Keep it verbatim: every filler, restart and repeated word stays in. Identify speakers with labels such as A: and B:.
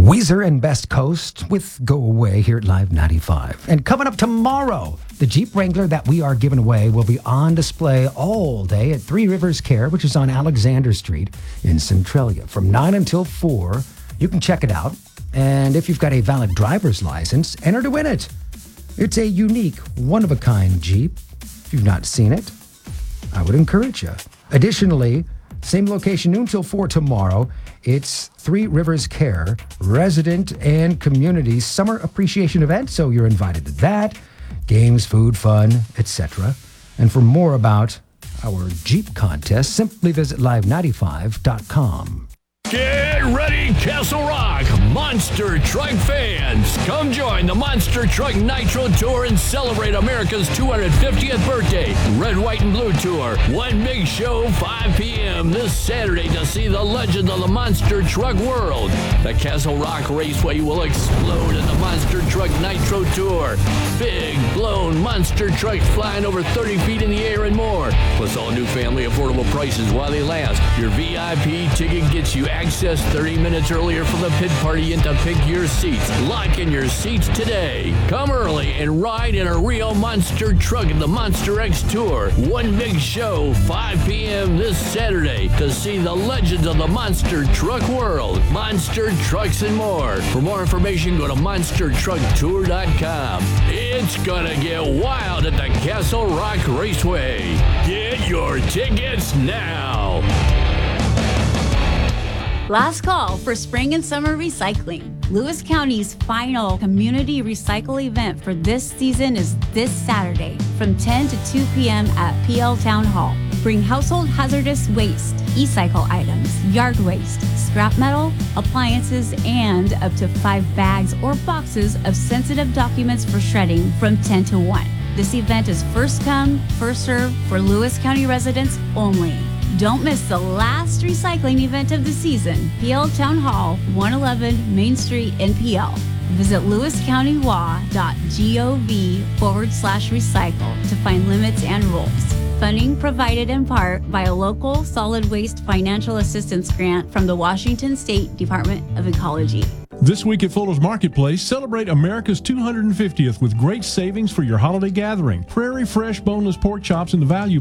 A: Weezer and Best Coast with Go Away here at Live ninety-five. And coming up tomorrow, the Jeep Wrangler that we are giving away will be on display all day at Three Rivers Care, which is on Alexander Street in Centralia. From nine until four, you can check it out. And if you've got a valid driver's license, enter to win it. It's a unique, one-of-a-kind Jeep. If you've not seen it, I would encourage you. Additionally, same location, noon till four tomorrow. It's Three Rivers Care Resident and Community Summer Appreciation Event, so you're invited to that. Games, food, fun, et cetera. And for more about our Jeep contest, simply visit live ninety-five dot com.
B: Get ready, Castle Rock Monster Truck fans. Come join the Monster Truck Nitro Tour and celebrate America's two hundred fiftieth birthday. Red, White, and Blue Tour. One big show, five p.m. this Saturday to see the legend of the Monster Truck world. The Castle Rock Raceway will explode in the Monster Truck Nitro Tour. Big, blown monster trucks flying over thirty feet in the air and more. Plus all new family affordable prices while they last. Your V I P ticket gets you access thirty minutes earlier for the pit party and to pick your seats. Lock in your seats today. Come early and ride in a real monster truck in the Monster X Tour. One big show, five p.m. this Saturday to see the legends of the monster truck world. Monster trucks and more. For more information, go to monster truck tour dot com. It's gonna get wild at the Castle Rock Raceway. Get your tickets now.
C: Last call for spring and summer recycling. Lewis County's final community recycle event for this season is this Saturday from ten to two p.m. at P L Town Hall. Bring household hazardous waste, e-cycle items, yard waste, scrap metal, appliances, and up to five bags or boxes of sensitive documents for shredding from ten to one. This event is first come, first served for Lewis County residents only. Don't miss the last recycling event of the season. P L Town Hall, one eleven Main Street in P L. Visit lewiscountywa.gov forward slash recycle to find limits and rules. Funding provided in part by a local solid waste financial assistance grant from the Washington State Department of Ecology.
D: This week at Fuller's Marketplace, celebrate America's two hundred fiftieth with great savings for your holiday gathering. Prairie Fresh boneless pork chops in the value